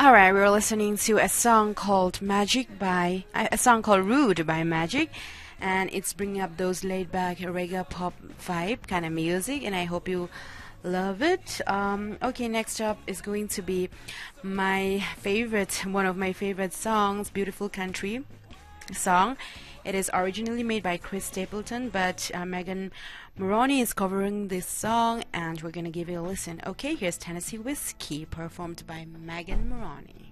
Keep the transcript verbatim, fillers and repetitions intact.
Alright, we're listening to a song called Magic by a song called Rude by Magic, and it's bringing up those laid-back reggae pop vibe kind of music, and I hope you love it. Um, okay, next up is going to be my favorite, one of my favorite songs, Beautiful Country song. It is originally made by Chris Stapleton, but uh, Megan Moroney is covering this song, and we're gonna give it a listen. Okay, here's Tennessee Whiskey, performed by Megan Moroney.